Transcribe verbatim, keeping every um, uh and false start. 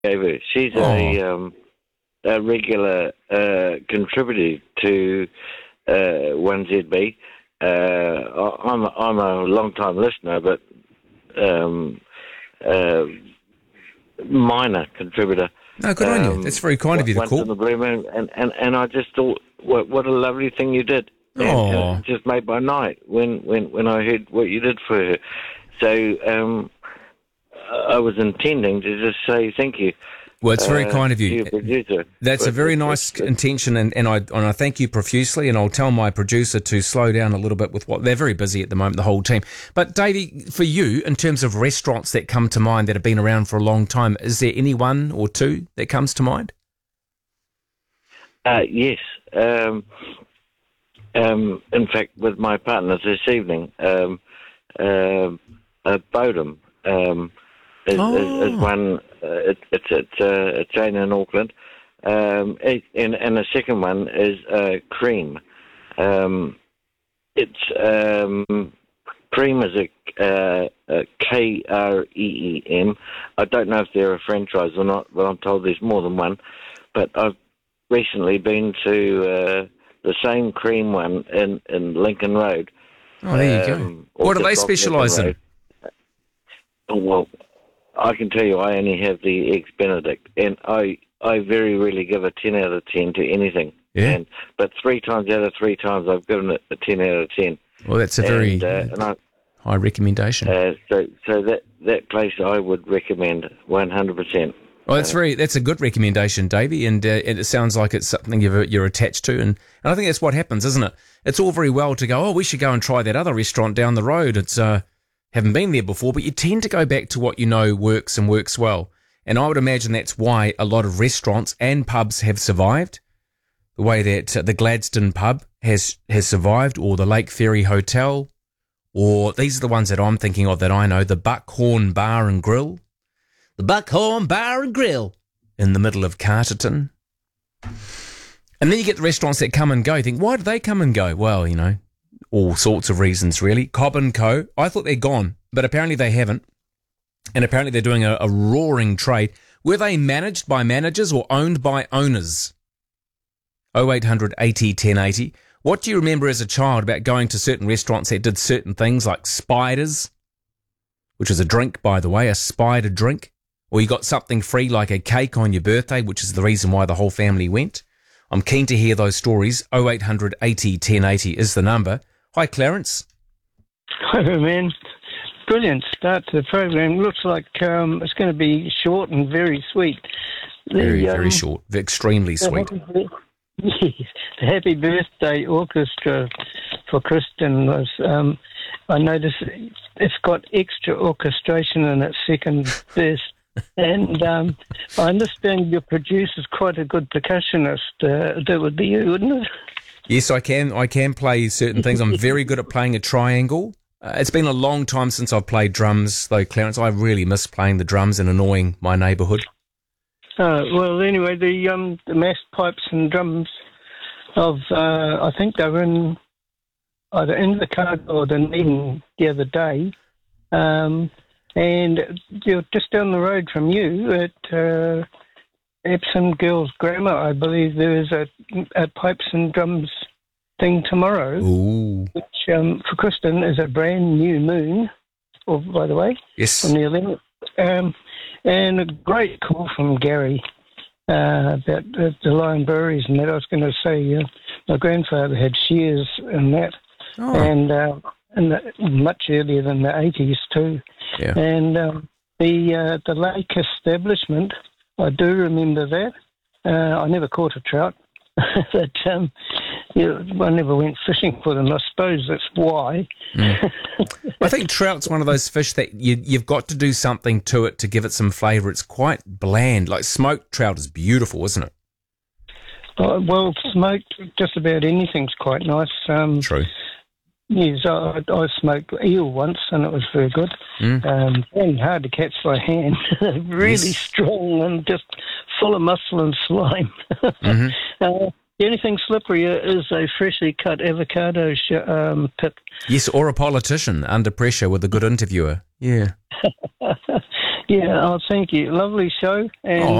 gave her. She's Oh. a, um, a regular uh, contributor to uh, one Z B. Uh, I- I'm, I'm a long-time listener, but um, uh, minor contributor. No, good on you. Um, That's very kind of you to once in call. the blue moon, and, and, and I just thought, what, what a lovely thing you did. And, Oh. and it just made my night when, when, when I heard what you did for her. So um, I was intending to just say thank you. Well, it's very uh, kind of to you. your producer. That's a But- very but- nice but- intention, and, and I and I thank you profusely, and I'll tell my producer to slow down a little bit with what they're very busy at the moment, the whole team. But Davey, for you, in terms of restaurants that come to mind that have been around for a long time, is there any one or two that comes to mind? Uh, yes. Um, um, in fact, with my partners this evening, um, uh, uh, Bodum um, is, Oh. is, is one. Uh, it, it's it's uh, a chain in Auckland, um, it, and, and the second one is uh, Cream. Um, it's um, Cream is a, uh, a K R E E M. I don't know if they're a franchise or not, but I'm told there's more than one. But I've recently been to uh, the same Cream one in, in Lincoln Road. Oh, there you Um, go. What do or they just off Lincoln specialise in? Road. Oh, well, I can tell you I only have the Eggs Benedict, and I, I very rarely give a ten out of ten to anything. Yeah. And, but three times out of three times I've given it a ten out of ten. Well, that's a very and, uh, and I, high recommendation. uh, so so that, that place I would recommend one hundred percent. Well, that's very that's a good recommendation, Davey, and uh, it sounds like it's something you're, you're attached to, and, and I think that's what happens, isn't it? It's all very well to go, oh, we should go and try that other restaurant down the road. It's uh, haven't been there before, but you tend to go back to what you know works and works well. And I would imagine that's why a lot of restaurants and pubs have survived. The way that uh, the Gladstone pub has has survived, or the Lake Ferry Hotel, or these are the ones that I'm thinking of that I know, the Buckhorn Bar and Grill. The Buckhorn Bar and Grill in the middle of Carterton. And then you get the restaurants that come and go. You think, why do they come and go? Well, you know, all sorts of reasons, really. Cobb and Co. I thought they're gone, but apparently they haven't. And apparently they're doing a, a roaring trade. Were they managed by managers or owned by owners? oh eight hundred eighty ten eighty. What do you remember as a child about going to certain restaurants that did certain things like spiders, which is a drink, by the way, a spider drink? Or you got something free like a cake on your birthday, which is the reason why the whole family went. I'm keen to hear those stories. oh eight hundred eighty ten eighty is the number. Hi, Clarence. Hi, man. Brilliant start to the program. Looks like um, it's going to be short and very sweet. The, Very, very um, short. Extremely the sweet. happy, yes, the Happy Birthday Orchestra for Kristen was, um, I noticed it's got extra orchestration in its second verse. And um, I understand your producer's quite a good percussionist. Uh, that would be you, wouldn't it? Yes, I can. I can play certain things. I'm very good at playing a triangle. Uh, it's been a long time since I've played drums, though, Clarence. I really miss playing the drums and annoying my neighbourhood. Uh, well, anyway, the um, the massed pipes and drums of, uh, I think they were in either in the car or the meeting the other day. Um, and you're just down the road from you at uh, Epsom Girls Grammar, I believe there is a, a pipes and drums thing tomorrow, Ooh. which um, for Kristen is a brand new moon, or by the way, Yes. on the eleventh. Um, and a great call from Gary uh, about the, the Lion Breweries and that. I was going to say uh, my grandfather had shares in that, Oh, and uh, in the, much earlier than the eighties too. yeah. And um, the uh, the lake establishment, I do remember that. Uh, I never caught a trout, but um, yeah, I never went fishing for them. I suppose that's why. Mm. I think trout's one of those fish that you, you've got to do something to it to give it some flavour. It's quite bland. Like smoked trout is beautiful, isn't it? Uh, well, smoked, just about anything's quite nice. Um, True. yes, I, I smoked eel once, and it was very good. Mm. Um, and hard to catch by hand. really Yes. strong and just full of muscle and slime. Mm-hmm. uh, the only thing slipperier is a freshly cut avocado sh- um, pit. Yes, or a politician under pressure with a good interviewer. Yeah. Yeah, oh, thank you. Lovely show. And Oh,